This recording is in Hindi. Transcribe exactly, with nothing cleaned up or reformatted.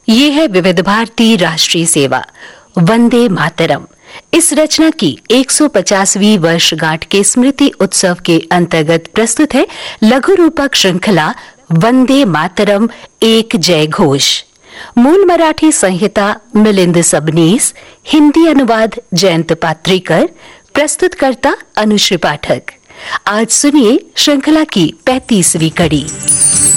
ये है विविध भारती राष्ट्रीय सेवा वंदे मातरम। इस रचना की एक सौ पचासवीं वर्षगांठ के स्मृति उत्सव के अंतर्गत प्रस्तुत है लघु रूपक श्रृंखला वंदे मातरम एक जय घोष। मूल मराठी संहिता मिलिंद सबनीस, हिंदी अनुवाद जयंत पात्रीकर, प्रस्तुतकर्ता अनुश्री पाठक। आज सुनिए श्रृंखला की पैंतीसवीं कड़ी।